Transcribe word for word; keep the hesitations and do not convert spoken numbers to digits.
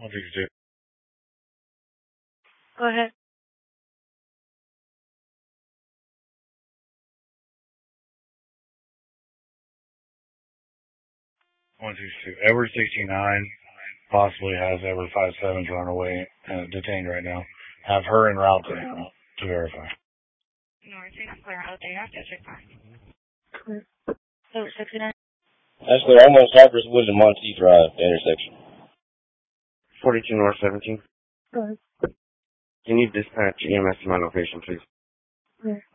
one sixty-two. Go ahead. one sixty-two. Edward sixty-nine possibly has Edward fifty-seven's run away, uh, detained right now. Have her en route to, to verify. North six clear out there after check five. Clear. Edward sixty-nine. That's clear. Almost Cypress Woods and Monteith Drive, the intersection. forty-two North seventeen. Go ahead. Can you dispatch E M S to my location, please? Clear.